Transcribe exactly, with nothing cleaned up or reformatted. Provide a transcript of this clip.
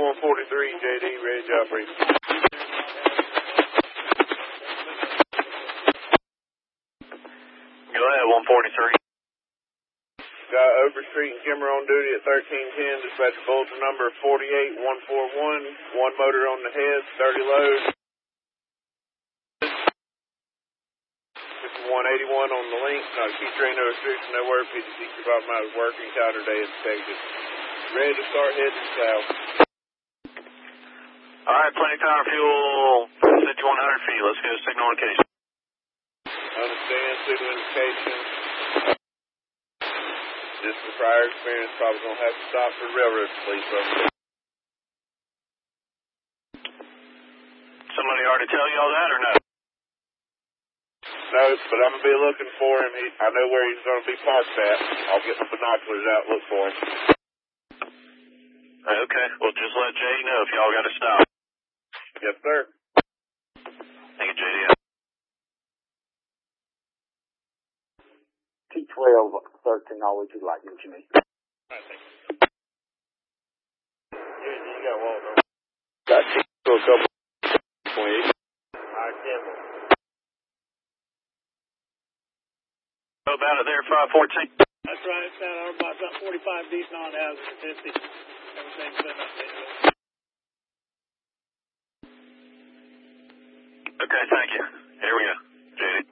one forty-three, J D, ready to operate. Go ahead, one forty-three. Got Overstreet and Kimmer on duty at thirteen ten, dispatch bulletin number forty-eight one forty-one, one motor on the head, thirty load. fifty-one eighty-one on the link, not a key train, no restriction, no work, P C five miles working, counter day inspected. Ready to start heading south. Alright, plenty of time, fuel, fifty-one hundred feet, let's go signal indication. Understand, signal indication. Just the prior experience, probably going to have to stop for railroad police over there. Somebody already tell you all that or no? No, but I'm going to be looking for him. He, I know where he's going to be parked at. I'll get the binoculars out and look for him. Okay, well just let J D know if y'all got to stop. Yes, sir. Thank you, J D. T twelve, thirteen, all would you like, what you need? All right, thank you. Yeah, you got one, though. Got you. Go a couple. twenty-eight. All right, Campbell. How about it there, five fourteen? That's right, it's down over about, about forty-five deep non-hazard, fifty. Everything's been updated. Okay, thank you. Here we go, J D.